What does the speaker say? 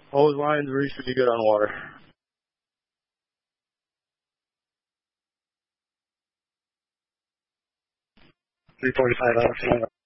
Hose lines reasonably good on water. 345 out of 5.